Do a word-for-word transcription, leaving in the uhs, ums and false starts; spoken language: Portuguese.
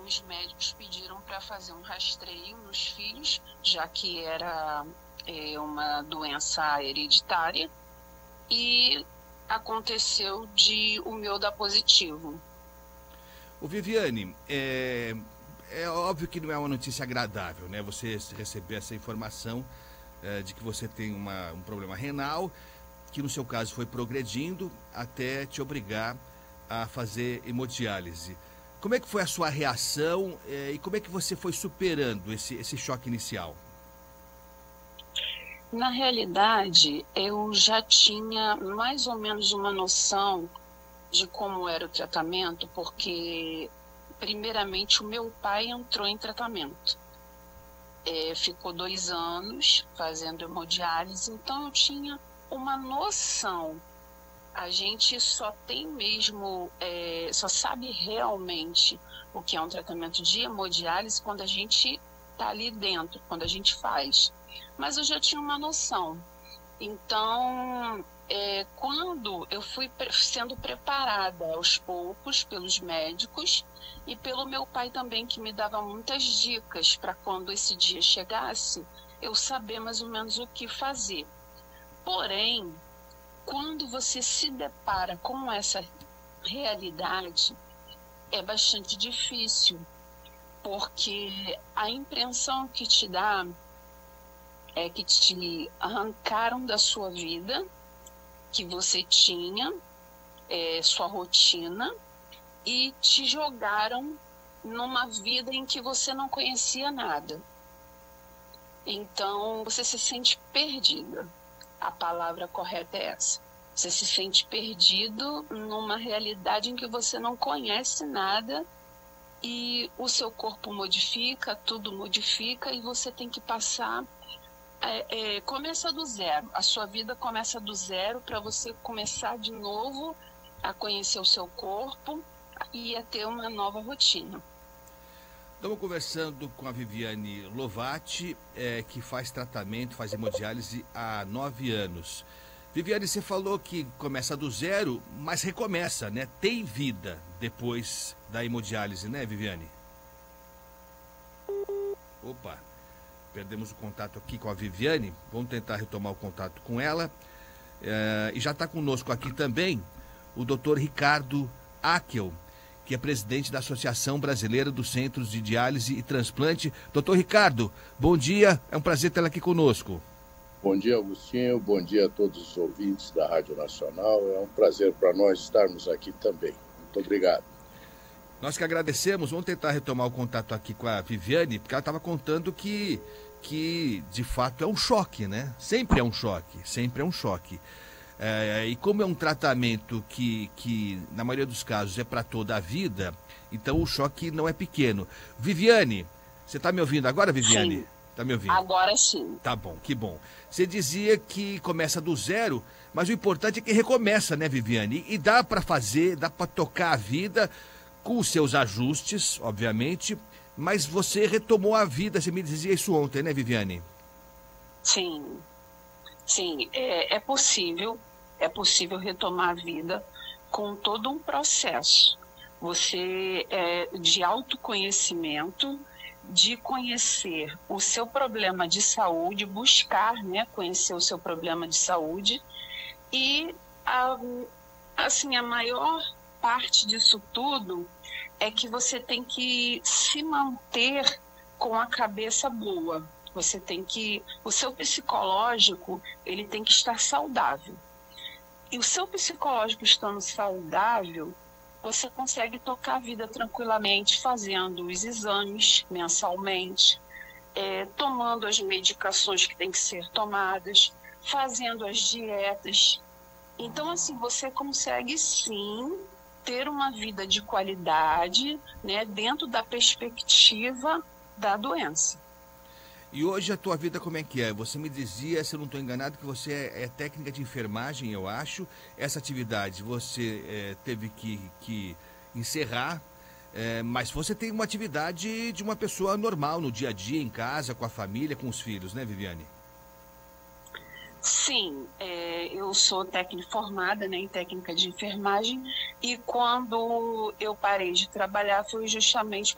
os médicos pediram para fazer um rastreio nos filhos, já que era é, uma doença hereditária, e aconteceu de o meu dar positivo. Ô Viviane, é, é óbvio que não é uma notícia agradável, né? Você receber essa informação é, de que você tem uma, um problema renal, que no seu caso foi progredindo até te obrigar a fazer hemodiálise. Como é que foi a sua reação é, e como é que você foi superando esse, esse choque inicial? Na realidade, eu já tinha mais ou menos uma noção de como era o tratamento, porque, primeiramente, o meu pai entrou em tratamento. É, ficou dois anos fazendo hemodiálise, então eu tinha uma noção. A gente só tem mesmo, é, só sabe realmente o que é um tratamento de hemodiálise quando a gente está ali dentro, quando a gente faz. Mas eu já tinha uma noção. Então, é, quando eu fui pre- sendo preparada aos poucos pelos médicos e pelo meu pai também, que me dava muitas dicas para quando esse dia chegasse, eu saber mais ou menos o que fazer. Porém, quando você se depara com essa realidade, é bastante difícil, porque a impressão que te dá é que te arrancaram da sua vida, que você tinha, é, sua rotina, e te jogaram numa vida em que você não conhecia nada. Então, você se sente perdida. A palavra correta é essa. Você se sente perdido numa realidade em que você não conhece nada e o seu corpo modifica, tudo modifica e você tem que passar... É, é, começa do zero, a sua vida começa do zero para você começar de novo a conhecer o seu corpo e a ter uma nova rotina. Estamos conversando com a Viviane Lovati, é, que faz tratamento, faz hemodiálise há nove anos. Viviane, você falou que começa do zero, mas recomeça, né? Tem vida depois da hemodiálise, né, Viviane? Opa, perdemos o contato aqui com a Viviane. Vamos tentar retomar o contato com ela. É, e já está conosco aqui também o doutor Ricardo Akel, que é presidente da Associação Brasileira dos Centros de Diálise e Transplante. Doutor Ricardo, bom dia, é um prazer tê-lo aqui conosco. Bom dia, Agostinho, bom dia a todos os ouvintes da Rádio Nacional. É um prazer para nós estarmos aqui também. Muito obrigado. Nós que agradecemos. Vamos tentar retomar o contato aqui com a Viviane, porque ela estava contando que, que, de fato, é um choque, né? Sempre é um choque, sempre é um choque. É, e como é um tratamento que, que, na maioria dos casos, é para toda a vida, então o choque não é pequeno. Viviane, você está me ouvindo agora, Viviane? Sim. Está me ouvindo? Agora sim. Tá bom, que bom. Você dizia que começa do zero, mas o importante é que recomeça, né, Viviane? E dá para fazer, dá para tocar a vida com os seus ajustes, obviamente, mas você retomou a vida, você me dizia isso ontem, né, Viviane? Sim, sim, é, é possível, é possível retomar a vida com todo um processo. Você, é, de autoconhecimento, de conhecer o seu problema de saúde, buscar, né, conhecer o seu problema de saúde e, a, assim, a maior parte disso tudo é que você tem que se manter com a cabeça boa. Você tem que, o seu psicológico, ele tem que estar saudável. E o seu psicológico estando saudável, você consegue tocar a vida tranquilamente, fazendo os exames mensalmente, é, tomando as medicações que têm que ser tomadas, fazendo as dietas. Então, assim, você consegue sim ter uma vida de qualidade, né, dentro da perspectiva da doença. E hoje a tua vida como é que é? Você me dizia, se eu não estou enganado, que você é, é técnica de enfermagem, eu acho. Essa atividade você é, teve que, que encerrar, é, mas você tem uma atividade de uma pessoa normal no dia a dia, em casa, com a família, com os filhos, né, Viviane? Sim, é, eu sou técnica formada, né, em técnica de enfermagem, e quando eu parei de trabalhar foi justamente